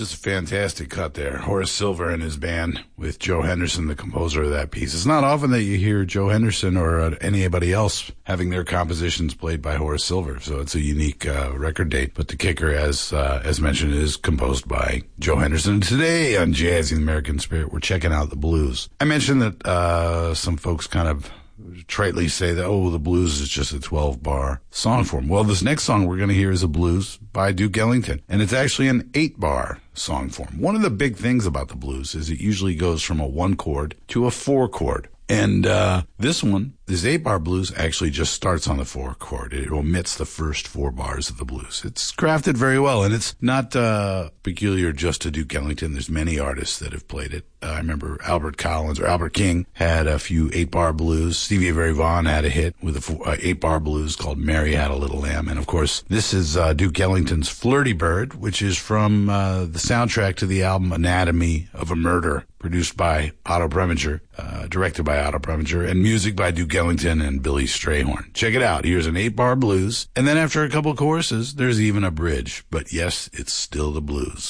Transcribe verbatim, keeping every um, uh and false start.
Just a fantastic cut there. Horace Silver and his band with Joe Henderson, the composer of that piece. It's not often that you hear Joe Henderson or uh, anybody else having their compositions played by Horace Silver, so it's a unique uh, record date. But the kicker, as uh, as mentioned, is composed by Joe Henderson. And today on Jazzy American Spirit, we're checking out the blues. I mentioned that uh, some folks kind of tritely say that, oh, the blues is just a twelve-bar song form. Well, this next song we're going to hear is a blues by Duke Ellington, and it's actually an eight-bar song form. One of the big things about the blues is it usually goes from a one chord to a four chord. And uh this one, this eight-bar blues, actually just starts on the four chord. It omits the first four bars of the blues. It's crafted very well, and it's not uh peculiar just to Duke Ellington. There's many artists that have played it. Uh, I remember Albert Collins or Albert King had a few eight-bar blues. Stevie Ray Vaughan had a hit with a four, uh, eight-bar blues called Mary Had a Little Lamb. And, of course, this is uh, Duke Ellington's Flirty Bird, which is from uh, the soundtrack to the album Anatomy of a Murder, produced by Otto Preminger, uh, directed by Otto Preminger, and music by Duke Ellington and Billy Strayhorn. Check it out. Here's an eight-bar blues. And then after a couple choruses, there's even a bridge. But yes, it's still the blues.